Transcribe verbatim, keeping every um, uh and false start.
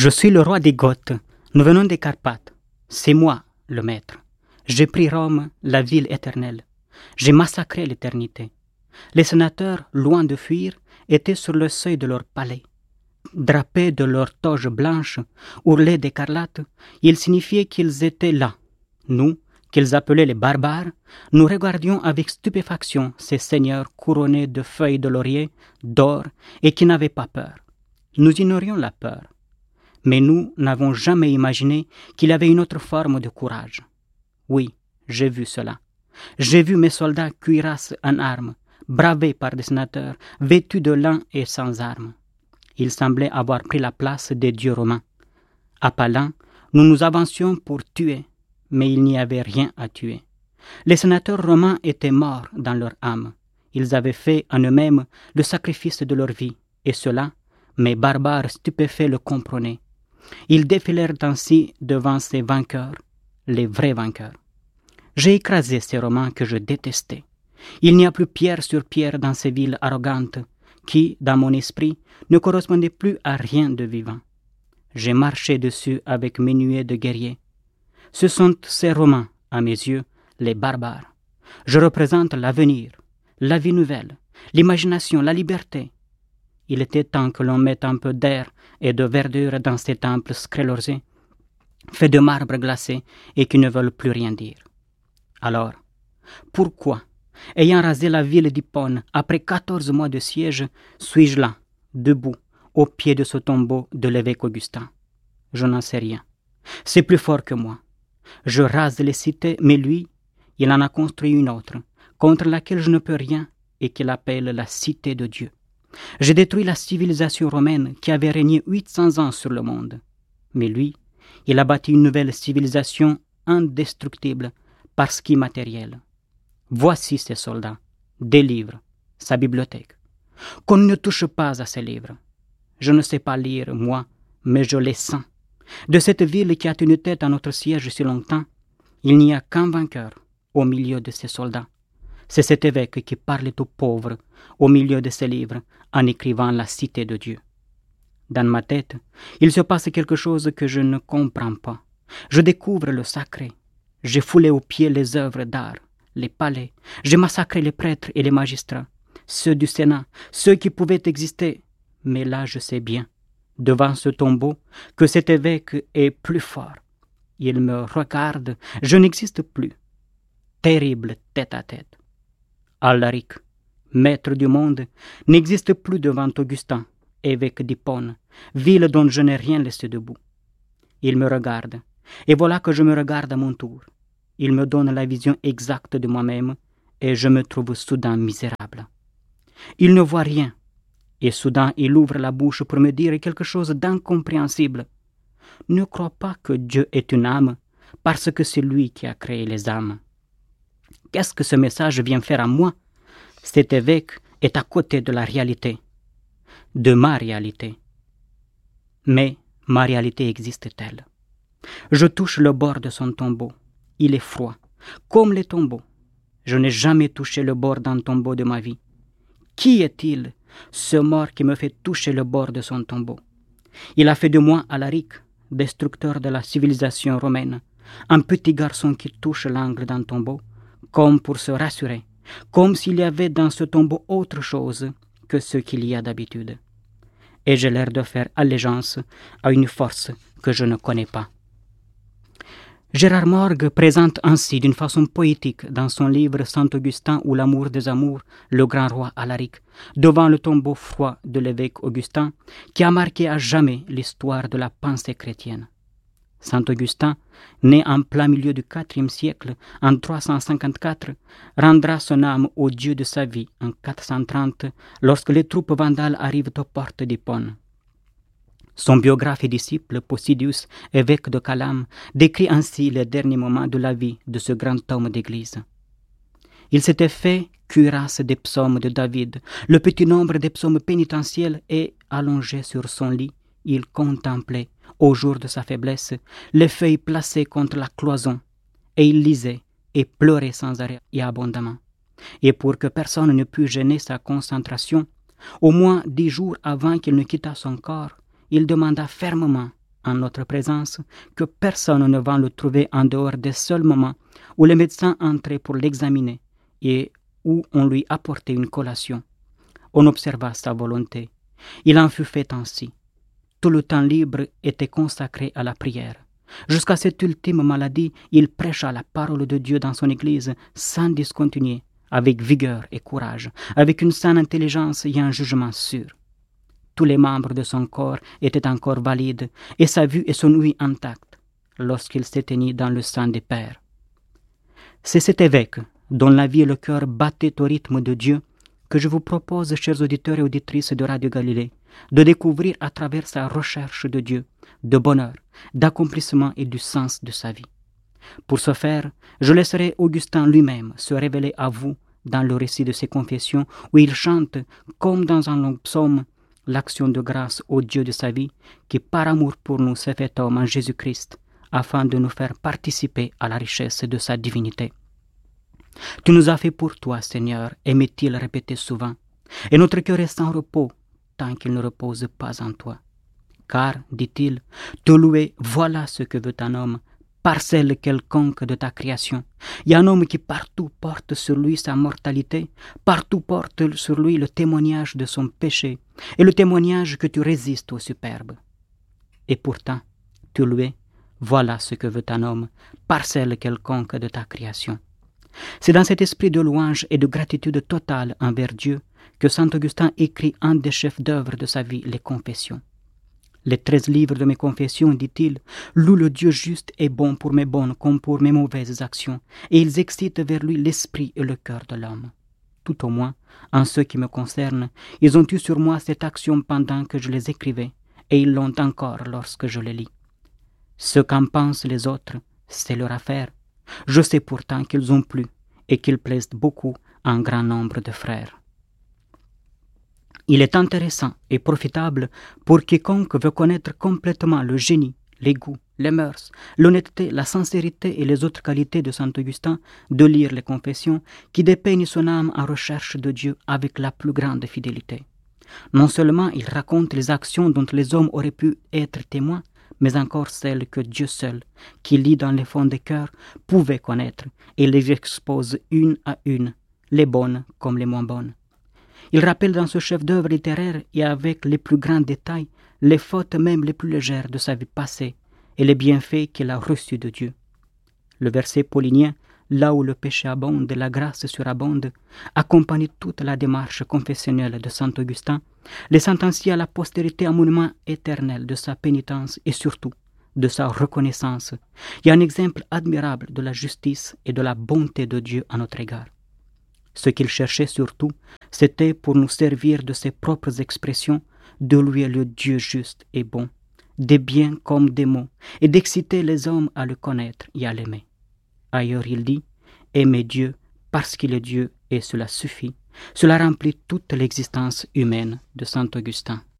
Je suis le roi des Goths, nous venons des Carpates. C'est moi, le maître. J'ai pris Rome, la ville éternelle. J'ai massacré l'éternité. Les sénateurs, loin de fuir, étaient sur le seuil de leur palais. Drapés de leurs toges blanches, ourlés d'écarlate, ils signifiaient qu'ils étaient là. Nous, qu'ils appelaient les barbares, nous regardions avec stupéfaction ces seigneurs couronnés de feuilles de laurier, d'or, et qui n'avaient pas peur. Nous ignorions la peur. Mais nous n'avons jamais imaginé qu'il y avait une autre forme de courage. Oui, j'ai vu cela. J'ai vu mes soldats cuirasses en armes, bravés par des sénateurs, vêtus de lin et sans armes. Ils semblaient avoir pris la place des dieux romains. À pas lents, nous nous avancions pour tuer, mais il n'y avait rien à tuer. Les sénateurs romains étaient morts dans leur âme. Ils avaient fait en eux-mêmes le sacrifice de leur vie, et cela, mes barbares stupéfaits le comprenaient. Ils défilèrent ainsi devant ces vainqueurs, les vrais vainqueurs. J'ai écrasé ces Romains que je détestais. Il n'y a plus pierre sur pierre dans ces villes arrogantes qui, dans mon esprit, ne correspondaient plus à rien de vivant. J'ai marché dessus avec mes nuées de guerriers. Ce sont ces Romains, à mes yeux, les barbares. Je représente l'avenir, la vie nouvelle, l'imagination, la liberté. Il était temps que l'on mette un peu d'air et de verdure dans ces temples sclérorsés, faits de marbre glacé et qui ne veulent plus rien dire. Alors, pourquoi, ayant rasé la ville d'Hippone après quatorze mois de siège, suis-je là, debout, au pied de ce tombeau de l'évêque Augustin? Je n'en sais rien. C'est plus fort que moi. Je rase les cités, mais lui, il en a construit une autre, contre laquelle je ne peux rien et qu'il appelle la cité de Dieu. J'ai détruit la civilisation romaine qui avait régné huit cents ans sur le monde. Mais lui, il a bâti une nouvelle civilisation indestructible parce qu'immatérielle. Voici ses soldats, des livres, sa bibliothèque. Qu'on ne touche pas à ces livres. Je ne sais pas lire, moi, mais je les sens. De cette ville qui a tenu tête à notre siège si longtemps, il n'y a qu'un vainqueur au milieu de ses soldats. C'est cet évêque qui parlait aux pauvres au milieu de ses livres en écrivant la cité de Dieu. Dans ma tête, il se passe quelque chose que je ne comprends pas. Je découvre le sacré. J'ai foulé aux pieds les œuvres d'art, les palais. J'ai massacré les prêtres et les magistrats, ceux du Sénat, ceux qui pouvaient exister. Mais là, je sais bien, devant ce tombeau, que cet évêque est plus fort. Il me regarde, je n'existe plus. Terrible tête à tête. Alaric, maître du monde, n'existe plus devant Augustin, évêque d'Hippone, ville dont je n'ai rien laissé debout. Il me regarde, et voilà que je me regarde à mon tour. Il me donne la vision exacte de moi-même, et je me trouve soudain misérable. Il ne voit rien, et soudain il ouvre la bouche pour me dire quelque chose d'incompréhensible. Ne crois pas que Dieu est une âme, parce que c'est lui qui a créé les âmes. Qu'est-ce que ce message vient faire à moi? Cet évêque est à côté de la réalité, de ma réalité. Mais ma réalité existe-t-elle? Je touche le bord de son tombeau. Il est froid, comme les tombeaux. Je n'ai jamais touché le bord d'un tombeau de ma vie. Qui est-il, ce mort qui me fait toucher le bord de son tombeau? Il a fait de moi Alaric, destructeur de la civilisation romaine, un petit garçon qui touche l'angle d'un tombeau, comme pour se rassurer, comme s'il y avait dans ce tombeau autre chose que ce qu'il y a d'habitude. Et j'ai l'air de faire allégeance à une force que je ne connais pas. Gérard Morgue présente ainsi d'une façon poétique dans son livre Saint-Augustin ou l'amour des amours, le grand roi Alaric, devant le tombeau froid de l'évêque Augustin, qui a marqué à jamais l'histoire de la pensée chrétienne. Saint-Augustin, né en plein milieu du quatrième siècle, en trois cent cinquante-quatre, rendra son âme au Dieu de sa vie en quatre cent trente, lorsque les troupes vandales arrivent aux portes d'Hippone. Son biographe et disciple, Posidius, évêque de Calame, décrit ainsi les derniers moments de la vie de ce grand homme d'Église. Il s'était fait cuirasse des psaumes de David, le petit nombre des psaumes pénitentiels, et, allongé sur son lit, il contemplait, au jour de sa faiblesse, les feuilles placées contre la cloison, et il lisait et pleurait sans arrêt et abondamment. Et pour que personne ne pût gêner sa concentration, au moins dix jours avant qu'il ne quittât son corps, il demanda fermement en notre présence que personne ne va le trouver en dehors des seuls moments où le médecin entrait pour l'examiner et où on lui apportait une collation. On observa sa volonté. Il en fut fait ainsi. Tout le temps libre était consacré à la prière. Jusqu'à cette ultime maladie, il prêcha la parole de Dieu dans son Église sans discontinuer, avec vigueur et courage, avec une saine intelligence et un jugement sûr. Tous les membres de son corps étaient encore valides et sa vue et son ouïe intactes lorsqu'il s'éteignit dans le sang des pères. C'est cet évêque dont la vie et le cœur battaient au rythme de Dieu que je vous propose, chers auditeurs et auditrices de Radio Galilée, de découvrir à travers sa recherche de Dieu, de bonheur, d'accomplissement et du sens de sa vie. Pour ce faire, je laisserai Augustin lui-même se révéler à vous dans le récit de ses confessions où il chante, comme dans un long psaume, l'action de grâce au Dieu de sa vie qui, par amour pour nous, s'est fait homme en Jésus-Christ afin de nous faire participer à la richesse de sa divinité. Tu nous as fait pour toi, Seigneur, aimait-il répéter souvent, et notre cœur est sans repos tant qu'il ne repose pas en toi. Car, dit-il, te louer, voilà ce que veut un homme, parcelle quelconque de ta création. Il y a un homme qui partout porte sur lui sa mortalité, partout porte sur lui le témoignage de son péché, et le témoignage que tu résistes au superbe. Et pourtant, te louer, voilà ce que veut un homme, parcelle quelconque de ta création. C'est dans cet esprit de louange et de gratitude totale envers Dieu que saint Augustin écrit un des chefs-d'œuvre de sa vie, les Confessions. Les treize livres de mes confessions, dit-il, louent le Dieu juste et bon pour mes bonnes comme pour mes mauvaises actions, et ils excitent vers lui l'esprit et le cœur de l'homme. Tout au moins, en ce qui me concerne, ils ont eu sur moi cette action pendant que je les écrivais, et ils l'ont encore lorsque je les lis. Ce qu'en pensent les autres, c'est leur affaire. Je sais pourtant qu'ils ont plu et qu'ils plaisent beaucoup à un grand nombre de frères. Il est intéressant et profitable pour quiconque veut connaître complètement le génie, les goûts, les mœurs, l'honnêteté, la sincérité et les autres qualités de saint Augustin de lire les Confessions qui dépeignent son âme en recherche de Dieu avec la plus grande fidélité. Non seulement il raconte les actions dont les hommes auraient pu être témoins, mais encore celles que Dieu seul, qui lit dans les fonds des cœurs, pouvait connaître et les expose une à une, les bonnes comme les moins bonnes. Il rappelle dans ce chef-d'œuvre littéraire et avec les plus grands détails les fautes même les plus légères de sa vie passée et les bienfaits qu'il a reçus de Dieu. Le verset paulinien, là où le péché abonde et la grâce surabonde, accompagne toute la démarche confessionnelle de saint Augustin, laissant ainsi à la postérité un monument éternel de sa pénitence et surtout de sa reconnaissance, et un exemple admirable de la justice et de la bonté de Dieu à notre égard. Ce qu'il cherchait surtout, c'était pour nous servir de ses propres expressions, de louer le Dieu juste et bon, des biens comme des maux, et d'exciter les hommes à le connaître et à l'aimer. Ailleurs il dit, aimez Dieu parce qu'il est Dieu et cela suffit. Cela remplit toute l'existence humaine de saint Augustin.